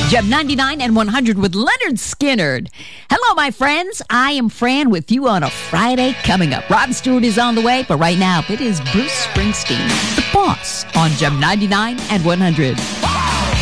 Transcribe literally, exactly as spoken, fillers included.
Gem ninety-nine and one hundred with Leonard Skinnard. Hello, my friends. I am Fran with you on a Friday coming up. Rod Stewart is on the way, but right now it is Bruce Springsteen, the boss, on Gem ninety-nine and one hundred.